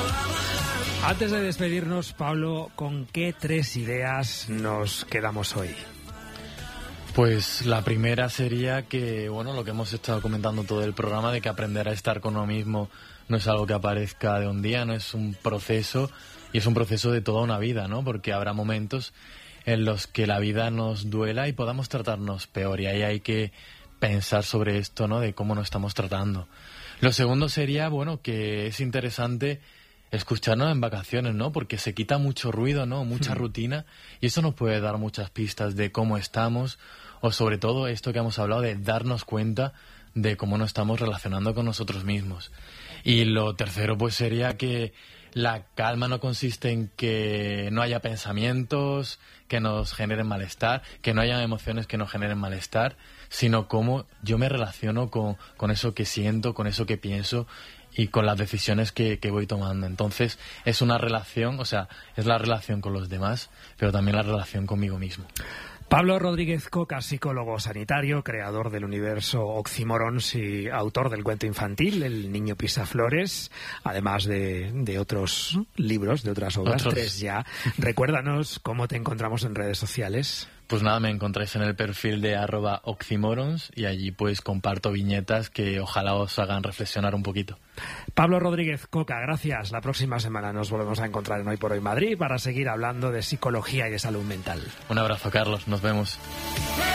Antes de despedirnos, Pablo, ¿con qué 3 ideas nos quedamos hoy? Pues la primera sería que, bueno, lo que hemos estado comentando todo el programa, de que aprender a estar con uno mismo no es algo que aparezca de un día, no es un proceso, y es un proceso de toda una vida, ¿no? Porque habrá momentos en los que la vida nos duela y podamos tratarnos peor, y ahí hay que pensar sobre esto, ¿no? De cómo nos estamos tratando. Lo segundo sería, bueno, que es interesante escucharnos en vacaciones, ¿no? Porque se quita mucho ruido, ¿no? Mucha rutina, y eso nos puede dar muchas pistas de cómo estamos, o sobre todo esto que hemos hablado de darnos cuenta de cómo nos estamos relacionando con nosotros mismos. Y lo tercero pues sería que la calma no consiste en que no haya pensamientos que nos generen malestar, que no haya emociones que nos generen malestar, sino cómo yo me relaciono con eso que siento, con eso que pienso y con las decisiones que voy tomando. Entonces es una relación, o sea, es la relación con los demás, pero también la relación conmigo mismo. Pablo Rodríguez Coca, psicólogo sanitario, creador del universo Oxymorons y autor del cuento infantil El niño pisaflores, además de otros libros, de otras obras, 3 ya. Recuérdanos cómo te encontramos en redes sociales. Pues nada, me encontráis en el perfil de @Oxymorons y allí pues comparto viñetas que ojalá os hagan reflexionar un poquito. Pablo Rodríguez Coca, gracias. La próxima semana nos volvemos a encontrar en Hoy por Hoy Madrid para seguir hablando de psicología y de salud mental. Un abrazo, Carlos. Nos vemos.